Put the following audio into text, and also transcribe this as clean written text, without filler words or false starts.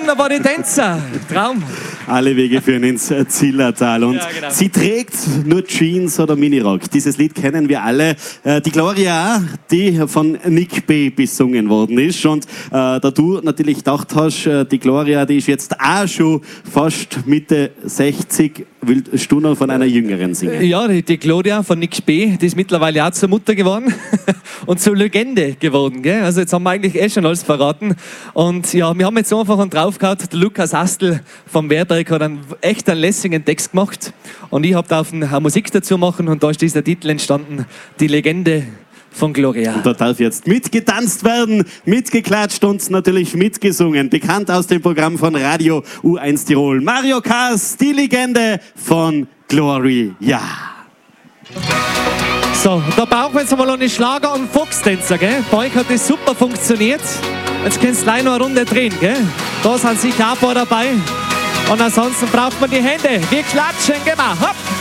wunderbare Tänzer. Traum. Alle Wege führen ins Zillertal. Und Ja, genau. sie trägt nur Jeans oder Minirock. Dieses Lied kennen wir alle. Die Gloria, die von Nick B. besungen worden ist. Und da du natürlich gedacht hast, die Gloria, die ist jetzt auch schon fast Mitte 60, willst du noch von einer Jüngeren singen? Ja, die Gloria von Nick B., die ist mittlerweile auch zur Mutter geworden und zur Legende geworden. Gell? Also jetzt haben wir eigentlich schon alles verraten. Und ja, wir haben jetzt einfach einen draufgehauen. Der Lukas Astl vom Werdeck hat einen echt lässigen Text gemacht. Und ich habe da eine Musik dazu machen und da ist dieser Titel entstanden, die Legende von Gloria. Da darf jetzt mitgetanzt werden, mitgeklatscht und natürlich mitgesungen. Bekannt aus dem Programm von Radio U1 Tirol. Mario Kaas, die Legende von Gloria. So, da brauchen wir jetzt einmal einen Schlager- und Foxtänzer, gell? Bei euch hat das super funktioniert. Jetzt könnt ihr gleich noch eine Runde drehen, gell? Da sind sicher auch ein paar dabei. Und ansonsten braucht man die Hände. Wir klatschen, geh mal, hopp!